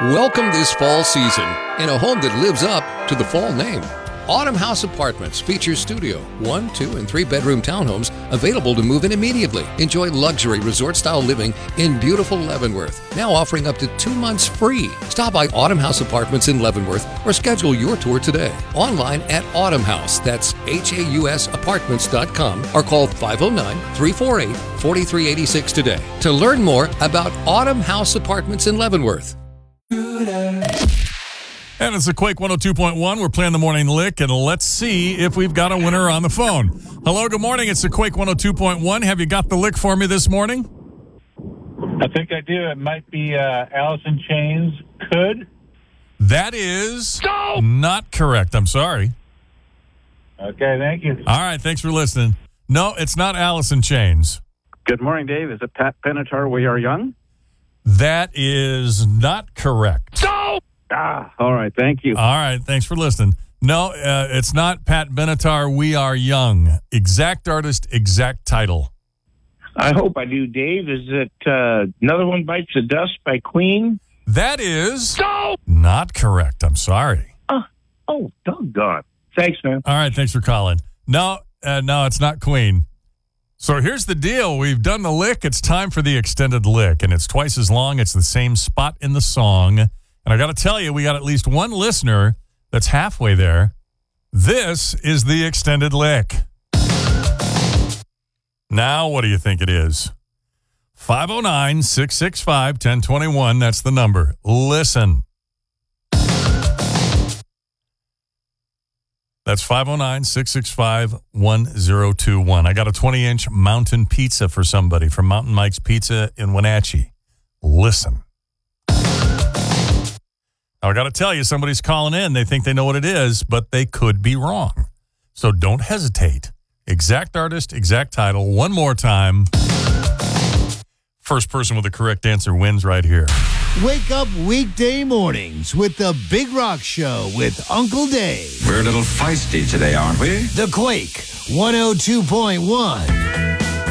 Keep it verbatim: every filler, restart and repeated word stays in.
Welcome this fall season in a home that lives up to the fall name. Autumn House Apartments features studio, one, two, and three bedroom townhomes available to move in immediately. Enjoy luxury resort-style living in beautiful Leavenworth, now offering up to two months free. Stop by Autumn House Apartments in Leavenworth or schedule your tour today. Online at Autumn House, that's H A U S apartments dot com, or call five oh nine, three four eight, four three eight six today to learn more about Autumn House Apartments in Leavenworth. And it's a Quake one oh two point one. We're playing the morning lick, and let's see if we've got a winner on the phone. Hello, good morning. It's the Quake one oh two point one. Have you got the lick for me this morning? I think I do. It might be uh, Alice in Chains. Could. That is no! Not correct. I'm sorry. Okay, thank you. All right, thanks for listening. No, it's not Alice in Chains. Good morning, Dave. Is it Pat Benatar, We Are Young? That is not correct. No! Ah, all right. Thank you. All right. Thanks for listening. No, uh, it's not Pat Benatar, We Are Young. Exact artist, exact title. I hope I do, Dave. Is it uh, Another One Bites the Dust by Queen? That is no! Not correct. I'm sorry. Uh, oh, doggone. Thanks, man. All right. Thanks for calling. No, uh, no, it's not Queen. So here's the deal. We've done the lick. It's time for the extended lick, and it's twice as long. It's the same spot in the song. And I got to tell you, we got at least one listener that's halfway there. This is the extended lick. Now, what do you think it is? five oh nine, six six five, one oh two one. That's the number. Listen. That's five oh nine, six six five, one oh two one. I got a twenty-inch mountain pizza for somebody from Mountain Mike's Pizza in Wenatchee. Listen. Now, I got to tell you, somebody's calling in. They think they know what it is, but they could be wrong. So don't hesitate. Exact artist, exact title. One more time. First person with the correct answer wins right here. Wake up weekday mornings with the Big Rock Show with Uncle Dave. We're a little feisty today, aren't we? The Quake one oh two point one.